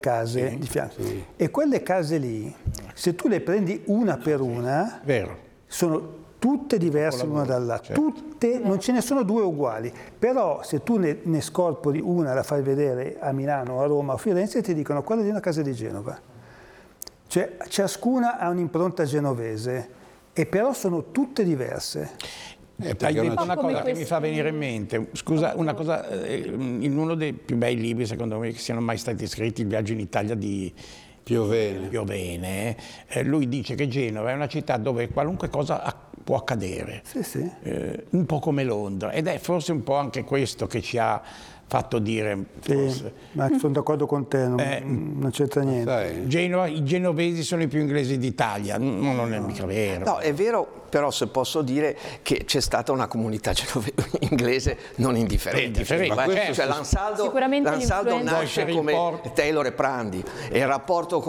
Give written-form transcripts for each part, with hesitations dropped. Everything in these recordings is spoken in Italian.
case Sì, di fianco. sì. E quelle case lì, se tu le prendi una per una, Vero. sono tutte diverse l'una dall'altra, certo. tutte, non ce ne sono due uguali, però se tu ne scorpori una, la fai vedere a Milano, a Roma, a Firenze, ti dicono quella di una casa di Genova. Cioè ciascuna ha un'impronta genovese, e però sono tutte diverse. Hai detto una cosa che mi fa venire in mente, scusa, una cosa, in uno dei più bei libri secondo me che siano mai stati scritti, Il viaggio in Italia di Piovene, lui dice che Genova è una città dove qualunque cosa può accadere, Sì, sì. un po' come Londra, ed è forse un po' anche questo che ci ha fatto dire, Sì, ma sono d'accordo con te, non c'entra niente. Genova, i genovesi sono i più inglesi d'Italia, non è mica vero. No, è vero, però se posso dire che c'è stata una comunità inglese non indifferente. Cioè, l'Ansaldo nasce come Taylor e Prandi, e il rapporto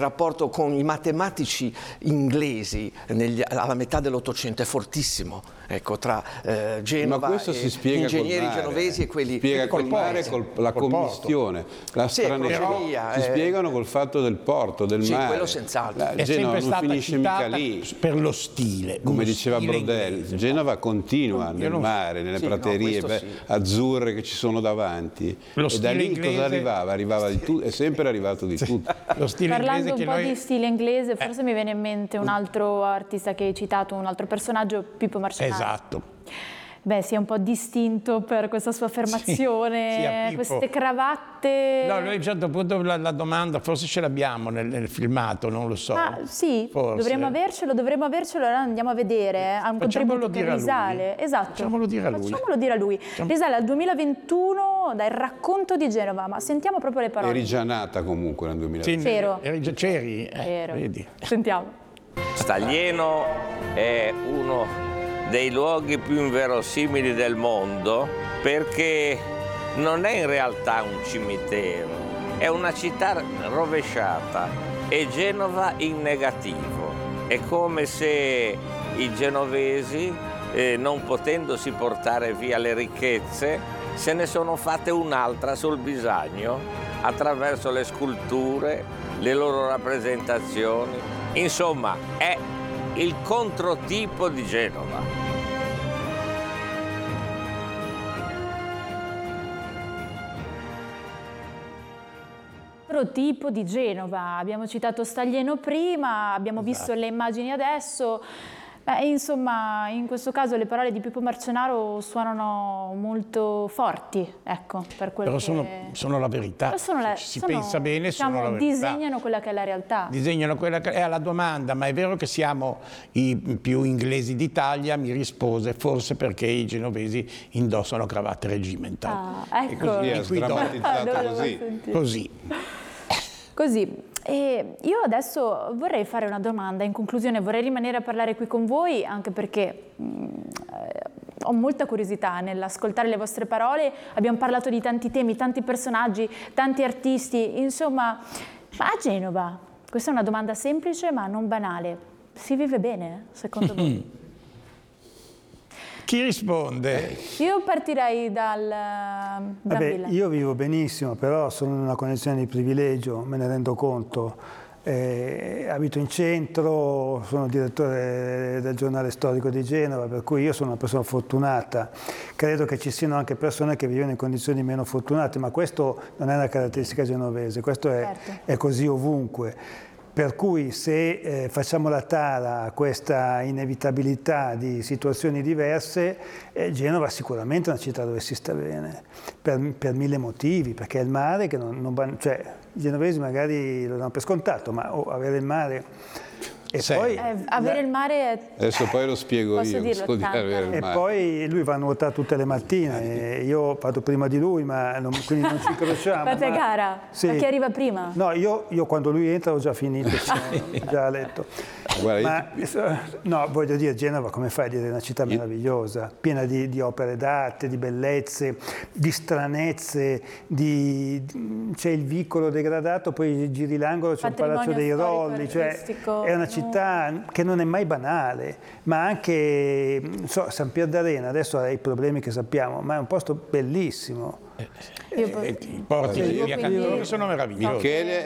con i matematici inglesi alla metà dell'Ottocento è fortissimo. Ecco, tra Genova e gli ingegneri genovesi e quelli... Spiega col mare, con la commistione, la stranezza. Si spiegano col fatto del porto, del mare. Quello senz'altro. Genova non finisce mica lì. Per lo stile. Come diceva Brodel, Genova continua nel mare, nelle praterie azzurre che ci sono davanti. E da lì cosa arrivava? Arrivava di tutto, è sempre arrivato di tutto. Lo stile Parlando inglese un po' di stile inglese, forse mi viene in mente un altro artista che hai citato, un altro personaggio, Pippo Marcinale. Esatto. Beh, si è un po' distinto per questa sua affermazione, sì, queste cravatte... No, noi a un certo punto la domanda, forse ce l'abbiamo nel filmato, non lo so. Ma sì, forse. dovremmo avercelo, allora andiamo a vedere, ha un contributo che risale. Esatto. Facciamolo dire a lui. Facciamolo dire a lui. Risale al 2021 dal racconto di Genova, ma sentiamo proprio le parole. Eri già nata comunque nel 2021. C'ero. C'eri? Vedi. Sentiamo. Staglieno è uno dei luoghi più inverosimili del mondo, perché non è in realtà un cimitero, è una città rovesciata, e Genova in negativo. È come se i genovesi, non potendosi portare via le ricchezze, se ne sono fatte un'altra sul Bisagno attraverso le sculture, le loro rappresentazioni. Insomma, è il controtipo di Genova. Tipo di Genova, abbiamo citato Staglieno prima, abbiamo visto le immagini adesso, insomma in questo caso le parole di Pippo Marcenaro suonano molto forti, ecco, per quello però sono la verità, si pensa bene, diciamo, sono la verità. Disegnano quella che è la realtà. Disegnano quella che è la domanda, ma è vero che siamo i più inglesi d'Italia? Mi rispose, forse perché i genovesi indossano cravatte regimental. Ecco. E così è sdrammatizzato così. Così, e io adesso vorrei fare una domanda, in conclusione vorrei rimanere a parlare qui con voi, anche perché ho molta curiosità nell'ascoltare le vostre parole, abbiamo parlato di tanti temi, tanti personaggi, tanti artisti, insomma, ma a Genova, questa è una domanda semplice ma non banale, si vive bene secondo voi? Chi risponde? Io partirei dal Vabbè, io vivo benissimo, però sono in una condizione di privilegio, me ne rendo conto. Abito in centro, sono direttore del giornale storico di Genova, per cui io sono una persona fortunata. Credo che ci siano anche persone che vivono in condizioni meno fortunate, ma questo non è una caratteristica genovese, questo è così ovunque. Per cui se facciamo la tara a questa inevitabilità di situazioni diverse, Genova sicuramente è una città dove si sta bene, per mille motivi, perché è il mare che cioè i genovesi magari lo danno per scontato, ma avere il mare... E poi, avere il mare adesso poi lo spiego io, e poi lui va a nuotare tutte le mattine, io vado prima di lui, quindi non ci incrociamo. Fate a gara? Sì. Ma chi arriva prima? No, io quando lui entra ho già finito, già a letto. No, voglio dire, Genova, come fai a dire, è una città meravigliosa, piena di opere d'arte, di bellezze, di stranezze, c'è il vicolo degradato, poi giri l'angolo, c'è un palazzo dei Rolli, cioè è una città che non è mai banale, ma anche San Pier d'Arena, adesso ha i problemi che sappiamo, ma è un posto bellissimo. I porti di Via Cantone sono meravigliosi.